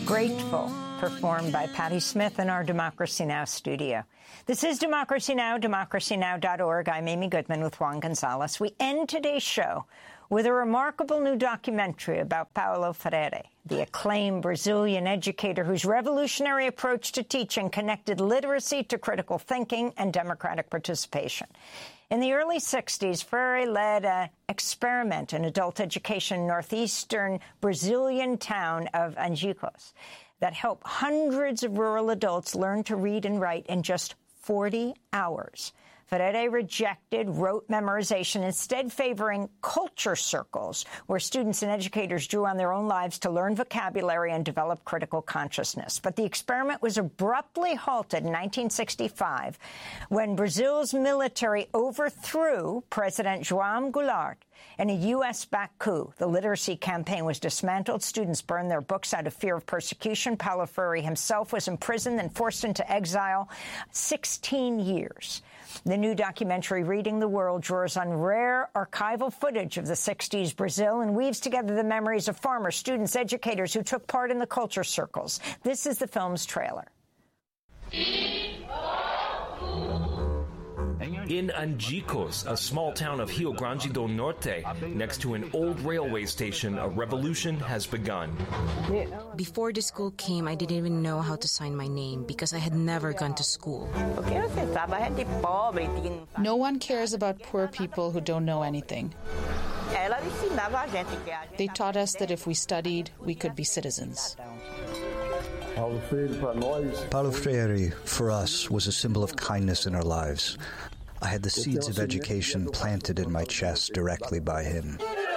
Grateful, performed by Patti Smith in our Democracy Now! Studio. This is Democracy Now!, democracynow.org. I'm Amy Goodman with Juan Gonzalez. We end today's show with a remarkable new documentary about Paulo Freire, the acclaimed Brazilian educator whose revolutionary approach to teaching connected literacy to critical thinking and democratic participation. In the early 60s, Freire led an experiment in adult education in northeastern Brazilian town of Angicos that helped hundreds of rural adults learn to read and write in just 40 hours. Freire rejected rote memorization, instead favoring culture circles, where students and educators drew on their own lives to learn vocabulary and develop critical consciousness. But the experiment was abruptly halted in 1965 when Brazil's military overthrew President João Goulart in a U.S.-backed coup. The literacy campaign was dismantled. Students burned their books out of fear of persecution. Paulo Freire himself was imprisoned and forced into exile 16 years. The new documentary, Reading the World, draws on rare archival footage of the 60s Brazil and weaves together the memories of farmers, students, educators who took part in the culture circles. This is the film's trailer. In Angicos, a small town of Rio Grande do Norte, next to an old railway station, a revolution has begun. Before the school came, I didn't even know how to sign my name because I had never gone to school. No one cares about poor people who don't know anything. They taught us that if we studied, we could be citizens. Paulo Freire, for us, was a symbol of kindness in our lives. I had the seeds of education planted in my chest directly by him.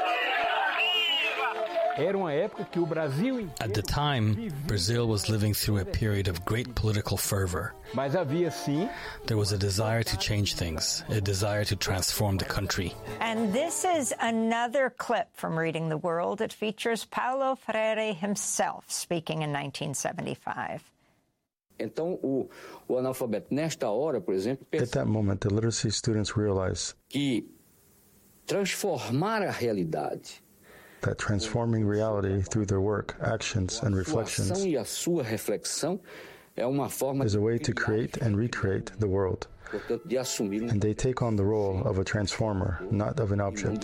At the time, Brazil was living through a period of great political fervor. There was a desire to change things, a desire to transform the country. And this is another clip from Reading the World. It features Paulo Freire himself speaking in 1975. At that moment, the literacy students realized that transforming reality through their work, actions, and reflections is a way to create and recreate the world. And they take on the role of a transformer, not of an object.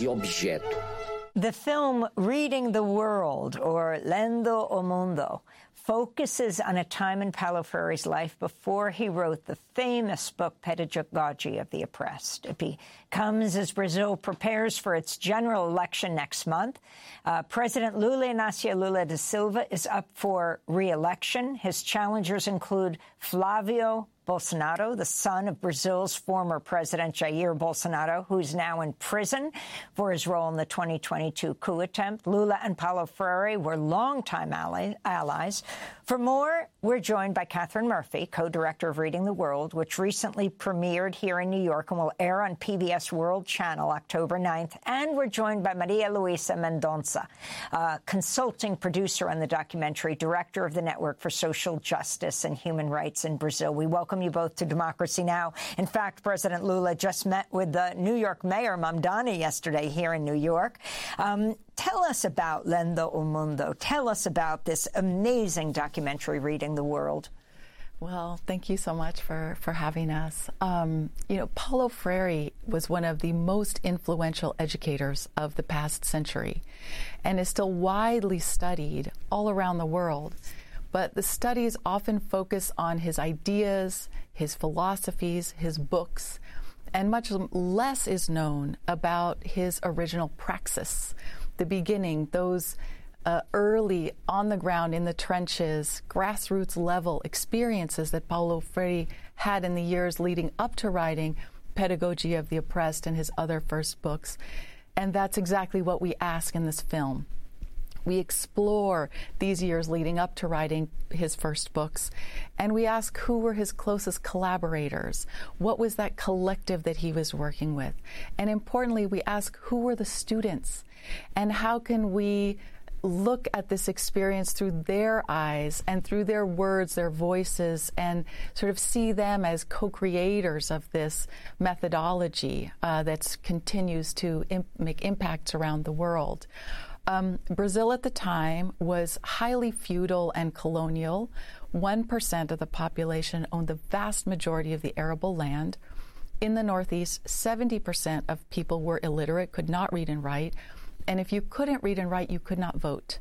The film Reading the World, or Lendo o Mundo, focuses on a time in Paulo Freire's life before he wrote the famous book Pedagogy of the Oppressed. It comes as Brazil prepares for its general election next month. President Lula Inácio Lula da Silva is up for re-election. His challengers include Flávio Bolsonaro, the son of Brazil's former president Jair Bolsonaro, who's now in prison for his role in the 2022 coup attempt. Lula and Paulo Freire were longtime allies. For more, we're joined by Catherine Murphy, co-director of Reading the World, which recently premiered here in New York and will air on PBS World Channel October 9th. And we're joined by Maria Luisa Mendonça, consulting producer on the documentary, director of the Network for Social Justice and Human Rights in Brazil. We welcome you both to Democracy Now! In fact, President Lula just met with the New York Mayor Mamdani yesterday here in New York. Tell us about Lendo o Mundo. Tell us about this amazing documentary, Reading the World. Well, thank you so much for having us. Paulo Freire was one of the most influential educators of the past century and is still widely studied all around the world. But the studies often focus on his ideas, his philosophies, his books, and much less is known about his original praxis, the beginning, those early, on the ground, in the trenches, grassroots level experiences that Paulo Freire had in the years leading up to writing Pedagogy of the Oppressed and his other first books. And that's exactly what we ask in this film. We explore these years leading up to writing his first books, and we ask who were his closest collaborators, what was that collective that he was working with, and importantly, we ask who were the students, and how can we look at this experience through their eyes and through their words, their voices, and sort of see them as co-creators of this methodology that continues to make impacts around the world. Brazil at the time was highly feudal and colonial. 1% of the population owned the vast majority of the arable land. In the Northeast, 70% of people were illiterate, could not read and write. And if you couldn't read and write, you could not vote.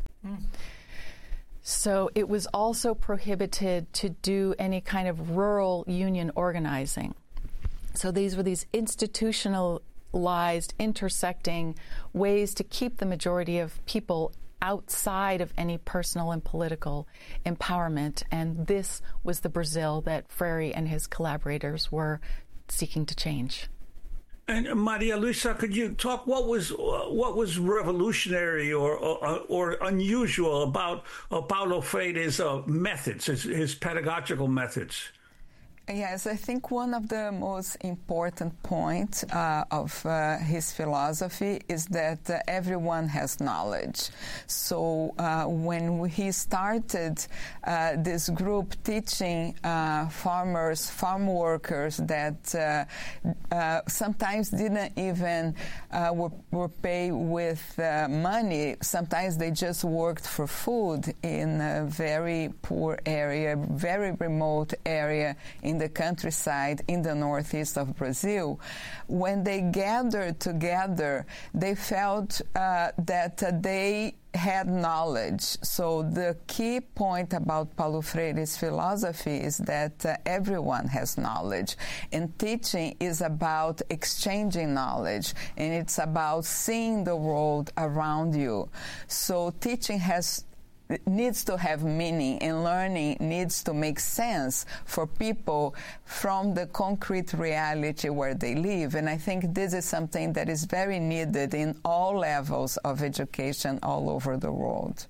So it was also prohibited to do any kind of rural union organizing. So these were these institutionalized, intersecting ways to keep the majority of people outside of any personal and political empowerment. And this was the Brazil that Freire and his collaborators were seeking to change. And Maria Luisa, could you talk what was revolutionary or unusual about Paulo Freire's methods, his pedagogical methods? Yes, I think one of the most important points of his philosophy is that everyone has knowledge. So when he started this group teaching farmers, farm workers that sometimes didn't even were paid with money, sometimes they just worked for food in a very poor area, very remote area in the countryside in the northeast of Brazil, when they gathered together, they felt that they had knowledge. So the key point about Paulo Freire's philosophy is that everyone has knowledge. And teaching is about exchanging knowledge, and it's about seeing the world around you. So teaching needs to have meaning, and learning needs to make sense for people from the concrete reality where they live. And I think this is something that is very needed in all levels of education all over the world.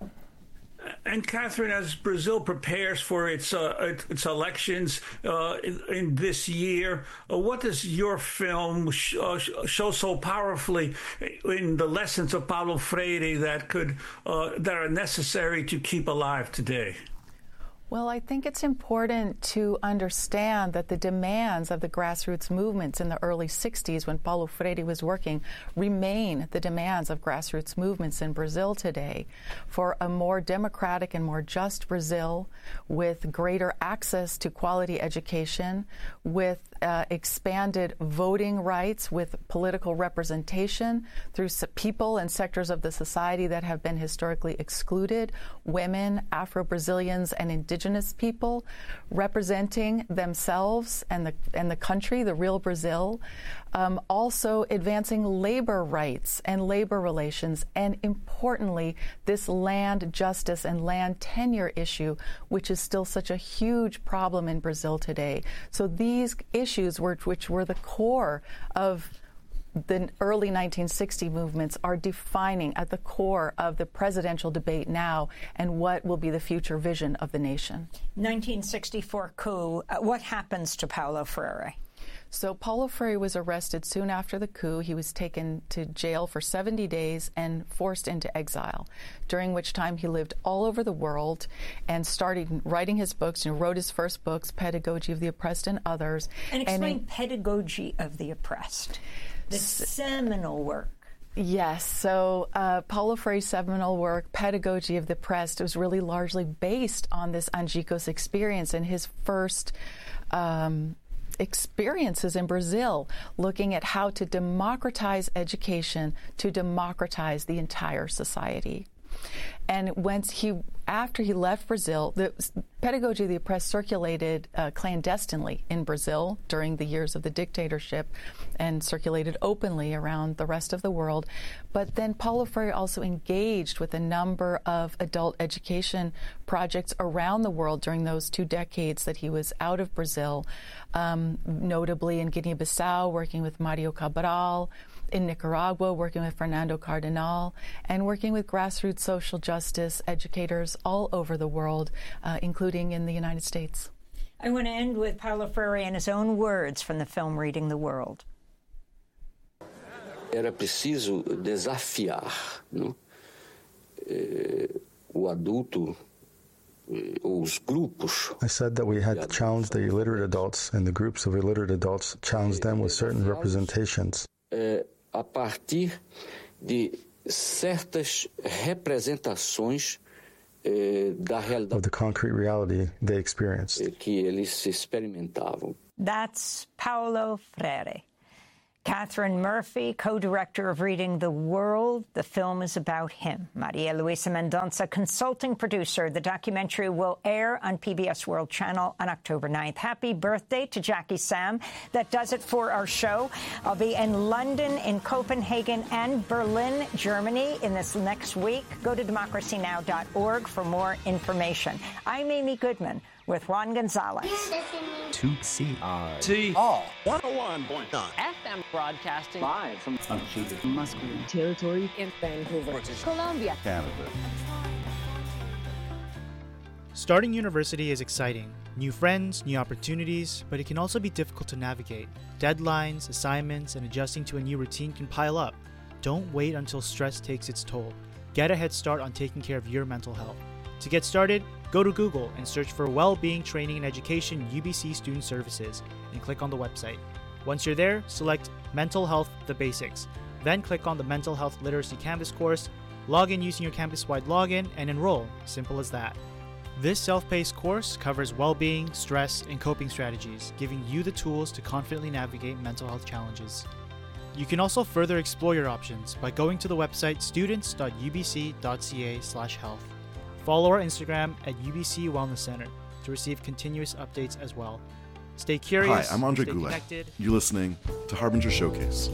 And Catherine, as Brazil prepares for its elections in this year, what does your film show so powerfully in the lessons of Paulo Freire that are necessary to keep alive today? Well, I think it's important to understand that the demands of the grassroots movements in the early 60s, when Paulo Freire was working, remain the demands of grassroots movements in Brazil today for a more democratic and more just Brazil, with greater access to quality education, with expanded voting rights, with political representation through people and sectors of the society that have been historically excluded, women, Afro-Brazilians, and indigenous people representing themselves and the country, the real Brazil. Also advancing labor rights and labor relations, and importantly, this land justice and land tenure issue, which is still such a huge problem in Brazil today. So these issues, which were the core of the early 1960 movements, are defining at the core of the presidential debate now and what will be the future vision of the nation. 1964 coup. What happens to Paulo Freire? So Paulo Freire was arrested soon after the coup. He was taken to jail for 70 days and forced into exile, during which time he lived all over the world and started writing his books, wrote his first books, Pedagogy of the Oppressed and others. And explain Pedagogy of the Oppressed, the seminal work. Yes. So Paulo Freire's seminal work, Pedagogy of the Oppressed, was really largely based on this Angicos experience and his first experiences in Brazil, looking at how to democratize education, to democratize the entire society. And after he left Brazil, the Pedagogy of the Oppressed circulated clandestinely in Brazil during the years of the dictatorship and circulated openly around the rest of the world. But then Paulo Freire also engaged with a number of adult education projects around the world during those 2 decades that he was out of Brazil, notably in Guinea-Bissau, working with Mario Cabral, in Nicaragua, working with Fernando Cardenal, and working with grassroots social justice educators all over the world, including in the United States. I want to end with Paulo Freire in his own words from the film Reading the World. Era preciso desafiar, não? O adulto, os grupos. I said that we had to challenge the illiterate adults, and the groups of illiterate adults, challenge them with certain representations. A partir de certas representações da realidade of the concrete reality they experienced. Que eles experimentavam. That's Paulo Freire. Catherine Murphy, co-director of Reading the World. The film is about him. Maria Luisa Mendonça, consulting producer. The documentary will air on PBS World Channel on October 9th. Happy birthday to Jackie Sam. That does it for our show. I'll be in London, in Copenhagen, and Berlin, Germany in this next week. Go to democracynow.org for more information. I'm Amy Goodman with Juan Gonzalez. 2CR. 101.9 FM broadcasting live from unceded Musqueam territory in Vancouver, British Columbia, Canada. Starting university is exciting. New friends, new opportunities, but it can also be difficult to navigate. Deadlines, assignments, and adjusting to a new routine can pile up. Don't wait until stress takes its toll. Get a head start on taking care of your mental health. To get started, go to Google and search for Well-Being Training and Education UBC Student Services and click on the website. Once you're there, select Mental Health The Basics. Then click on the Mental Health Literacy Canvas course, log in using your campus-wide login, and enroll. Simple as that. This self-paced course covers well-being, stress, and coping strategies, giving you the tools to confidently navigate mental health challenges. You can also further explore your options by going to the website students.ubc.ca/health. Follow our Instagram at UBC Wellness Center to receive continuous updates as well. Stay curious. Hi, I'm Andre Goulet. Connected. You're listening to Harbinger Showcase.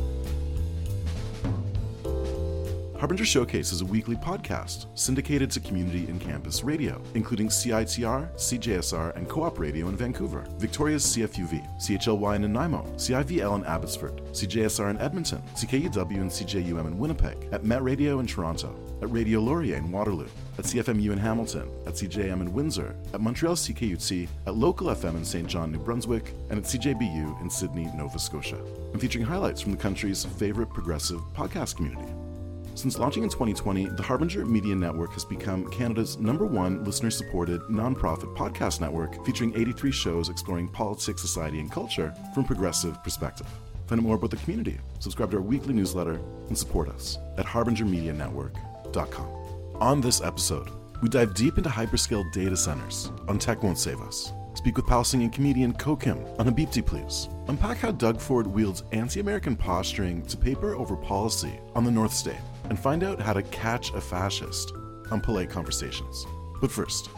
Harbinger Showcase is a weekly podcast syndicated to community and campus radio, including CITR, CJSR, and Co-op Radio in Vancouver, Victoria's CFUV, CHLY in Nanaimo, CIVL in Abbotsford, CJSR in Edmonton, CKUW and CJUM in Winnipeg, at Met Radio in Toronto, at Radio Laurier in Waterloo, at CFMU in Hamilton, at CJM in Windsor, at Montreal CKUT, at Local FM in St. John, New Brunswick, and at CJBU in Sydney, Nova Scotia, and featuring highlights from the country's favorite progressive podcast community. Since launching in 2020, the Harbinger Media Network has become Canada's #1 listener-supported nonprofit podcast network, featuring 83 shows exploring politics, society, and culture from a progressive perspective. Find out more about the community, subscribe to our weekly newsletter, and support us at harbingermedianetwork.com. On this episode, we dive deep into hyperscale data centers on Tech Won't Save Us. Speak with Palestinian comedian Kokim on Habibti Please. Unpack how Doug Ford wields anti-American posturing to paper over policy on the North State. And find out how to catch a fascist on Polite Conversations. But first,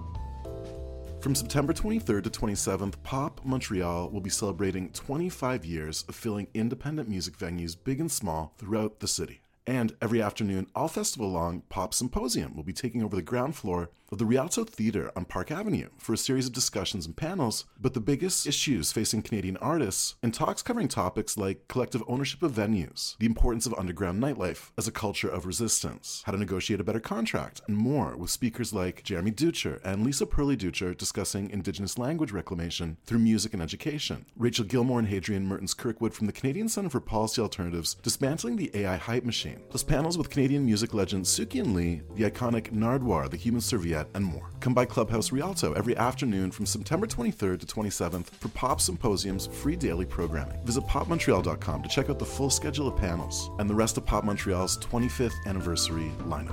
from September 23rd to 27th, Pop Montreal will be celebrating 25 years of filling independent music venues big and small throughout the city. And every afternoon, all festival long, Pop Symposium will be taking over the ground floor of the Rialto Theatre on Park Avenue for a series of discussions and panels about the biggest issues facing Canadian artists and talks covering topics like collective ownership of venues, the importance of underground nightlife as a culture of resistance, how to negotiate a better contract, and more, with speakers like Jeremy Ducher and Lisa Purley-Ducher discussing Indigenous language reclamation through music and education, Rachel Gilmore and Hadrian Mertens-Kirkwood from the Canadian Centre for Policy Alternatives dismantling the AI hype machine, plus panels with Canadian music legend Suki Lee, the iconic Nardwuar, the Human Serviette, and more. Come by Clubhouse Rialto every afternoon from September 23rd to 27th for Pop Symposium's free daily programming. Visit popmontreal.com to check out the full schedule of panels and the rest of Pop Montreal's 25th anniversary lineup.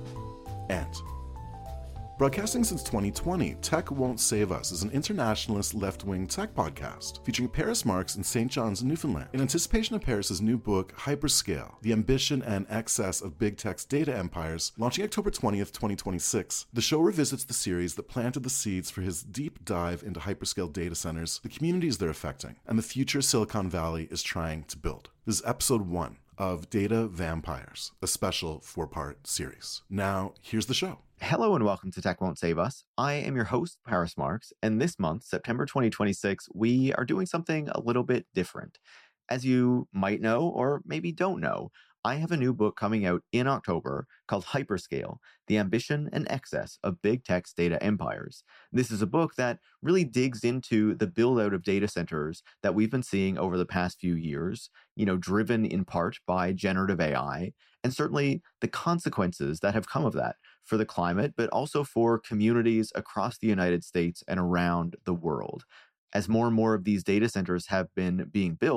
And broadcasting since 2020, Tech Won't Save Us is an internationalist left-wing tech podcast featuring Paris Marx in St. John's, Newfoundland. In anticipation of Paris's new book, Hyperscale, The Ambition and Excess of Big Tech's Data Empires, launching October 20th, 2026, the show revisits the series that planted the seeds for his deep dive into hyperscale data centers, the communities they're affecting, and the future Silicon Valley is trying to build. This is episode 1 of Data Vampires, a special 4-part series. Now, here's the show. Hello and welcome to Tech Won't Save Us. I am your host, Paris Marx, and this month, September 2026, we are doing something a little bit different. As you might know, or maybe don't know, I have a new book coming out in October called Hyperscale, The Ambition and Excess of Big Tech's Data Empires. This is a book that really digs into the build-out of data centers that we've been seeing over the past few years, driven in part by generative AI, and certainly the consequences that have come of that for the climate, but also for communities across the United States and around the world. As more and more of these data centers have been being built,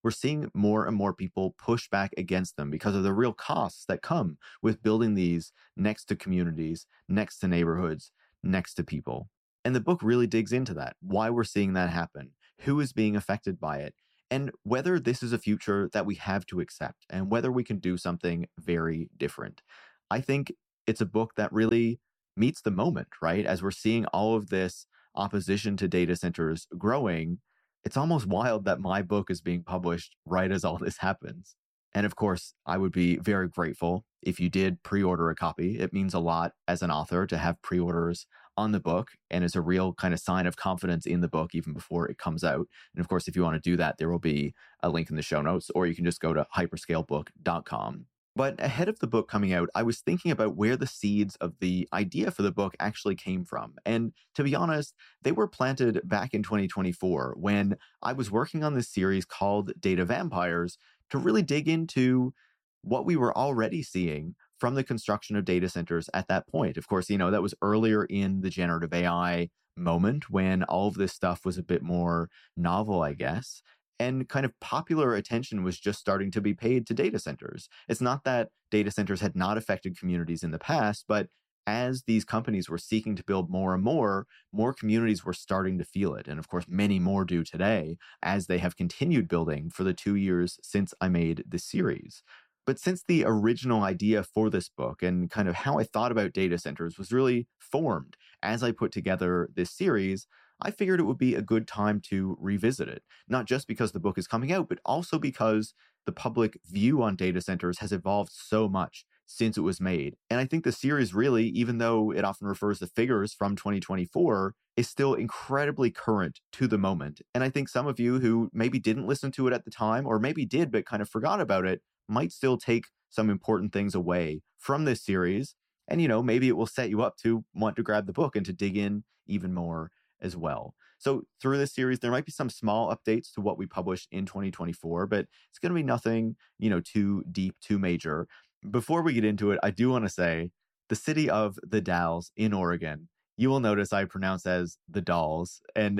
we're seeing more and more people push back against them because of the real costs that come with building these next to communities, next to neighborhoods, next to people. And the book really digs into that, why we're seeing that happen, who is being affected by it, and whether this is a future that we have to accept and whether we can do something very different. I think it's a book that really meets the moment, right? As we're seeing all of this opposition to data centers growing, it's almost wild that my book is being published right as all this happens. And of course, I would be very grateful if you did pre-order a copy. It means a lot as an author to have pre-orders on the book, and it's a real kind of sign of confidence in the book even before it comes out. And of course, if you want to do that, there will be a link in the show notes, or you can just go to hyperscalebook.com. But ahead of the book coming out, I was thinking about where the seeds of the idea for the book actually came from. And to be honest, they were planted back in 2024 when I was working on this series called Data Vampires to really dig into what we were already seeing from the construction of data centers at that point. Of course, that was earlier in the generative AI moment when all of this stuff was a bit more novel, I guess. And kind of popular attention was just starting to be paid to data centers. It's not that data centers had not affected communities in the past, but as these companies were seeking to build more and more communities were starting to feel it. And of course, many more do today as they have continued building for the 2 years since I made this series. But since the original idea for this book and kind of how I thought about data centers was really formed as I put together this series, I figured it would be a good time to revisit it, not just because the book is coming out, but also because the public view on data centers has evolved so much since it was made. And I think the series really, even though it often refers to figures from 2024, is still incredibly current to the moment. And I think some of you who maybe didn't listen to it at the time, or maybe did but kind of forgot about it, might still take some important things away from this series. And, maybe it will set you up to want to grab the book and to dig in even more as well. So through this series, there might be some small updates to what we published in 2024, but it's going to be nothing, too deep, too major. Before we get into it, I do want to say the city of the Dalles in Oregon, you will notice I pronounce as the Dolls. And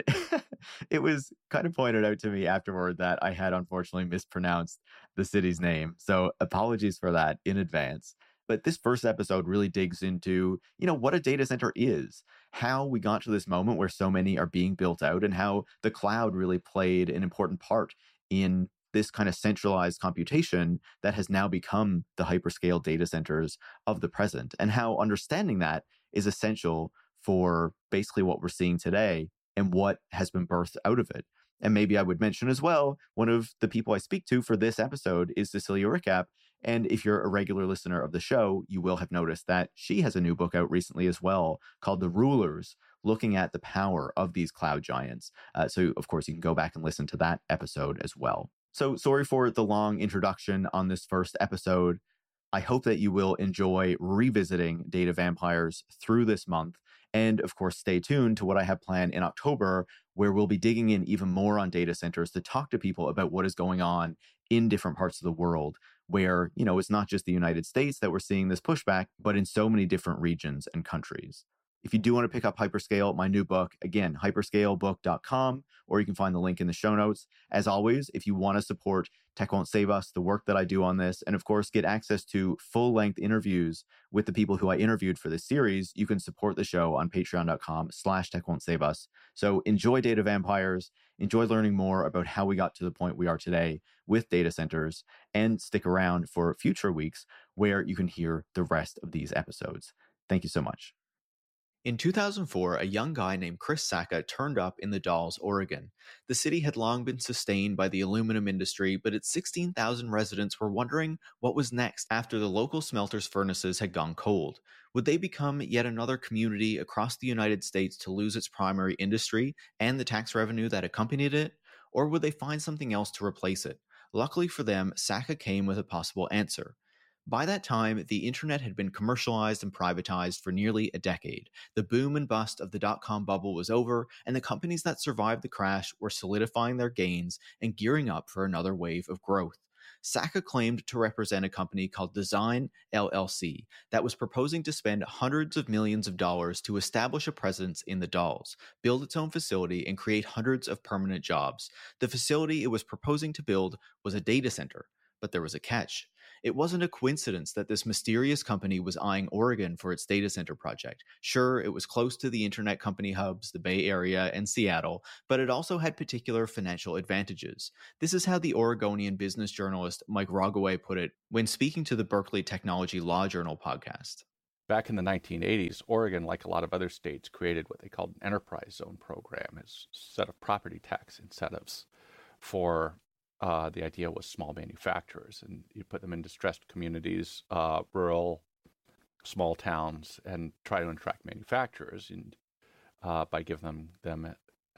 it was kind of pointed out to me afterward that I had unfortunately mispronounced the city's name. So apologies for that in advance. But this first episode really digs into, what a data center is, how we got to this moment where so many are being built out, and how the cloud really played an important part in this kind of centralized computation that has now become the hyperscale data centers of the present, and how understanding that is essential for basically what we're seeing today and what has been birthed out of it. And maybe I would mention as well, one of the people I speak to for this episode is Cecilia Ricap. And if you're a regular listener of the show, you will have noticed that she has a new book out recently as well called The Rulers, looking at the power of these cloud giants. So, of course, you can go back and listen to that episode as well. So sorry for the long introduction on this first episode. I hope that you will enjoy revisiting Data Vampires through this month. And of course, stay tuned to what I have planned in October, where we'll be digging in even more on data centers to talk to people about what is going on in different parts of the world, where, it's not just the United States that we're seeing this pushback, but in so many different regions and countries. If you do want to pick up Hyperscale, my new book, again, hyperscalebook.com, or you can find the link in the show notes. As always, if you want to support Tech Won't Save Us, the work that I do on this, and of course, get access to full-length interviews with the people who I interviewed for this series, you can support the show on patreon.com/techwon'tsaveus. So enjoy Data Vampires, enjoy learning more about how we got to the point we are today with data centers, and stick around for future weeks where you can hear the rest of these episodes. Thank you so much. In 2004, a young guy named Chris Sacca turned up in the Dalles, Oregon. The city had long been sustained by the aluminum industry, but its 16,000 residents were wondering what was next after the local smelter's furnaces had gone cold. Would they become yet another community across the United States to lose its primary industry and the tax revenue that accompanied it? Or would they find something else to replace it? Luckily for them, Sacca came with a possible answer. By that time, the internet had been commercialized and privatized for nearly a decade. The boom and bust of the dot-com bubble was over, and the companies that survived the crash were solidifying their gains and gearing up for another wave of growth. Saka claimed to represent a company called Design LLC that was proposing to spend hundreds of millions of dollars to establish a presence in the Dalles, build its own facility, and create hundreds of permanent jobs. The facility it was proposing to build was a data center, but there was a catch. It wasn't a coincidence that this mysterious company was eyeing Oregon for its data center project. Sure, it was close to the internet company hubs, the Bay Area, and Seattle, but it also had particular financial advantages. This is how the Oregonian business journalist Mike Rogoway put it when speaking to the Berkeley Technology Law Journal podcast. Back in the 1980s, Oregon, like a lot of other states, created what they called an enterprise zone program, a set of property tax incentives for the idea was small manufacturers, and you put them in distressed communities, rural, small towns, and try to attract manufacturers and by giving them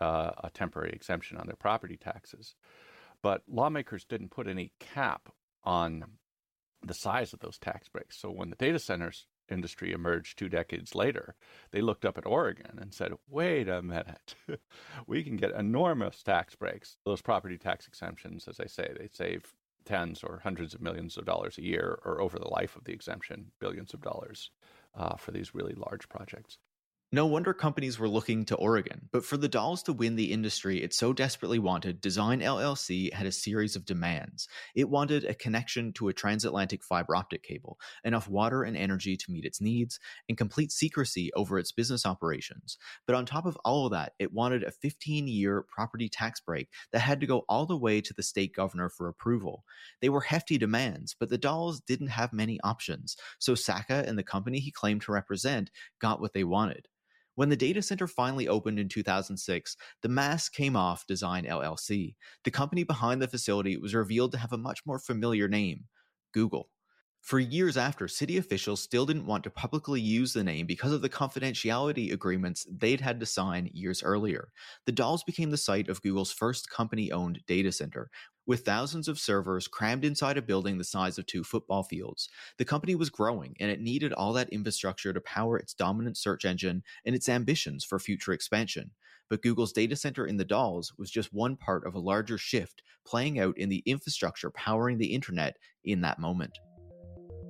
a temporary exemption on their property taxes. But lawmakers didn't put any cap on the size of those tax breaks. So when the data centers industry emerged 2 decades later, they looked up at Oregon and said, wait a minute, we can get enormous tax breaks. Those property tax exemptions, as I say, they save tens or hundreds of millions of dollars a year, or over the life of the exemption, billions of dollars for these really large projects. No wonder companies were looking to Oregon, but for the Dalles to win the industry it so desperately wanted, Design LLC had a series of demands. It wanted a connection to a transatlantic fiber optic cable, enough water and energy to meet its needs, and complete secrecy over its business operations. But on top of all of that, it wanted a 15-year property tax break that had to go all the way to the state governor for approval. They were hefty demands, but the Dalles didn't have many options, so Saka and the company he claimed to represent got what they wanted. When the data center finally opened in 2006, the mask came off Design LLC. The company behind the facility was revealed to have a much more familiar name, Google. For years after, city officials still didn't want to publicly use the name because of the confidentiality agreements they'd had to sign years earlier. The Dalles became the site of Google's first company-owned data center, with thousands of servers crammed inside a building the size of 2 football fields. The company was growing, and it needed all that infrastructure to power its dominant search engine and its ambitions for future expansion. But Google's data center in the Dalles was just one part of a larger shift playing out in the infrastructure powering the internet in that moment.